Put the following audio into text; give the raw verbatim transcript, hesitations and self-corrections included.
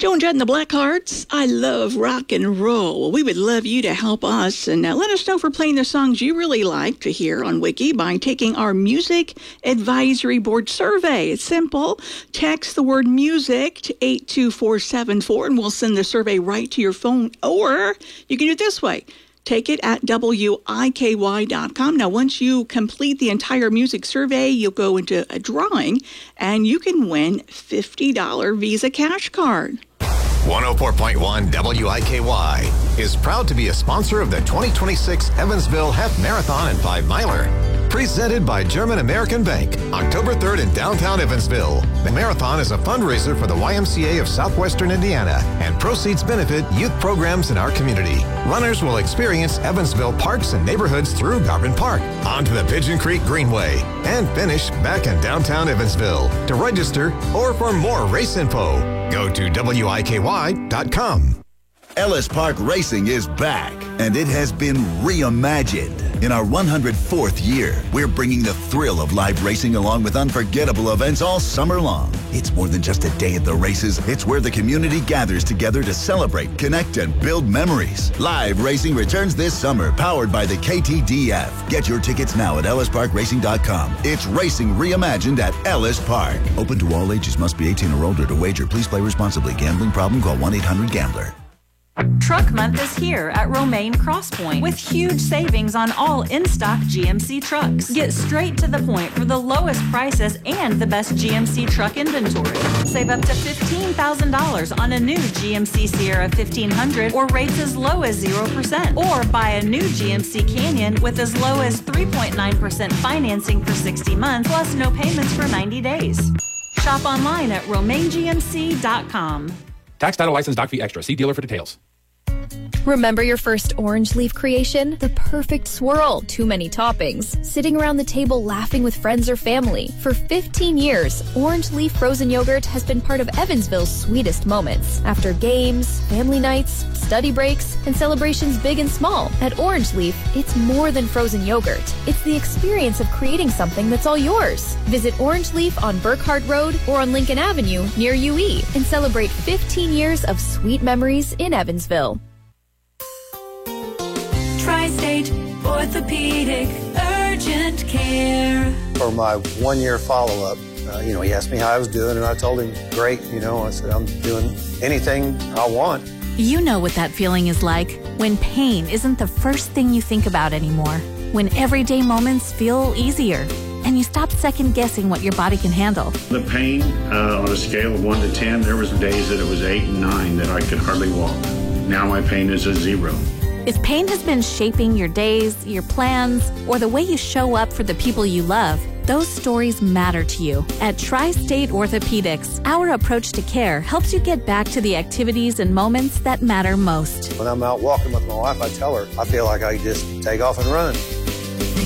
Joan Jett and the Blackhearts, I love rock and roll. We would love you to help us and uh, let us know if we're playing the songs you really like to hear on Wiki by taking our Music Advisory Board survey. It's simple. Text the word music to eight two four seven four and we'll send the survey right to your phone. Or you can do it this way. Take it at W I K Y dot com. Now, once you complete the entire music survey, you'll go into a drawing, and you can win fifty dollars Visa cash card. one oh four point one W I K Y is proud to be a sponsor of the twenty twenty-six Evansville Half Marathon and Five Miler. Presented by German American Bank, October third in downtown Evansville. The marathon is a fundraiser for the Y M C A of Southwestern Indiana, and proceeds benefit youth programs in our community. Runners will experience Evansville parks and neighborhoods through Garvin Park, onto the Pigeon Creek Greenway, and finish back in downtown Evansville. To register or for more race info, go to W I K Y dot com. Ellis Park Racing is back, and it has been reimagined. In our one hundred fourth year, we're bringing the thrill of live racing along with unforgettable events all summer long. It's more than just a day at the races. It's where the community gathers together to celebrate, connect, and build memories. Live racing returns this summer, powered by the K T D F. Get your tickets now at ellis park racing dot com. It's racing reimagined at Ellis Park. Open to all ages. Must be eighteen or older to wager. Please play responsibly. Gambling problem? Call one eight hundred gambler. Truck Month is here at Romaine Crosspoint with huge savings on all in-stock G M C trucks. Get straight to the point for the lowest prices and the best G M C truck inventory. Save up to fifteen thousand dollars on a new G M C Sierra fifteen hundred or rates as low as zero percent. Or buy a new G M C Canyon with as low as three point nine percent financing for sixty months plus no payments for ninety days. Shop online at romaine G M C dot com. Tax, title, license, doc fee extra. See dealer for details. Remember your first orange leaf creation? The perfect swirl, too many toppings, sitting around the table laughing with friends or family. For fifteen years, Orange Leaf frozen yogurt has been part of Evansville's sweetest moments. After games, family nights, study breaks, and celebrations big and small, at Orange Leaf, it's more than frozen yogurt. It's the experience of creating something that's all yours. Visit Orange Leaf on Burkhardt Road or on Lincoln Avenue near U E and celebrate fifteen years of sweet memories in Evansville. Tri-State Orthopedic Urgent Care. For my one-year follow-up, uh, you know, he asked me how I was doing, and I told him, great, you know, I said, I'm doing anything I want. You know what that feeling is like when pain isn't the first thing you think about anymore, when everyday moments feel easier, and you stop second-guessing what your body can handle. The pain, uh, on a scale of one to ten, there was days that it was eight and nine that I could hardly walk. Now my pain is a zero. If pain has been shaping your days, your plans, or the way you show up for the people you love, those stories matter to you. At Tri-State Orthopedics, our approach to care helps you get back to the activities and moments that matter most. When I'm out walking with my wife, I tell her, I feel like I just take off and run.